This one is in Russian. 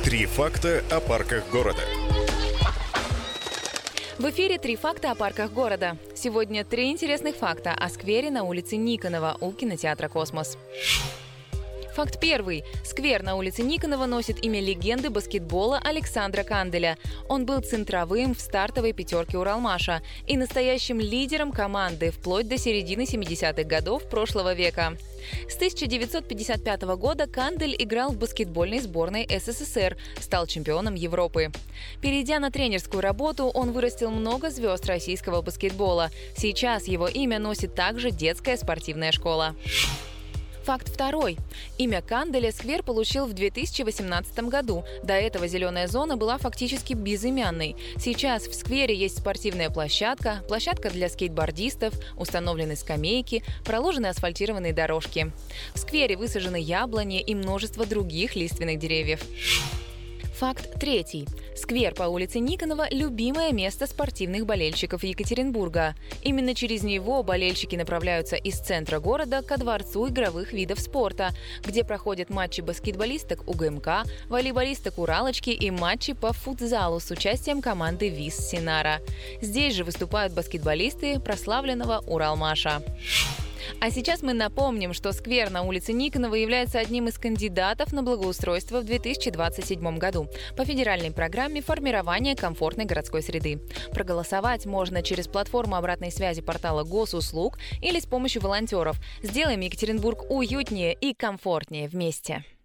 Три факта о парках города. В эфире «Три факта о парках города». Сегодня 3 интересных факта о сквере на улице Никонова у кинотеатра «Космос». Факт первый. Сквер на улице Никонова носит имя легенды баскетбола Александра Канделя. Он был центровым в стартовой пятерке Уралмаша и настоящим лидером команды вплоть до середины 70-х годов прошлого века. С 1955 года Кандель играл в баскетбольной сборной СССР, стал чемпионом Европы. Перейдя на тренерскую работу, он вырастил много звезд российского баскетбола. Сейчас его имя носит также детская спортивная школа. Факт второй. Имя Канделя сквер получил в 2018 году. До этого зеленая зона была фактически безымянной. Сейчас в сквере есть спортивная площадка, площадка для скейтбордистов, установлены скамейки, проложены асфальтированные дорожки. В сквере высажены яблони и множество других лиственных деревьев. Факт третий. Сквер по улице Никонова – любимое место спортивных болельщиков Екатеринбурга. Именно через него болельщики направляются из центра города ко дворцу игровых видов спорта, где проходят матчи баскетболисток УГМК, волейболисток Уралочки и матчи по футзалу с участием команды ВИС Синара. Здесь же выступают баскетболисты прославленного Уралмаша. А сейчас мы напомним, что сквер на улице Никонова является одним из кандидатов на благоустройство в 2027 году по федеральной программе формирования комфортной городской среды. Проголосовать можно через платформу обратной связи портала Госуслуг или с помощью волонтеров. Сделаем Екатеринбург уютнее и комфортнее вместе.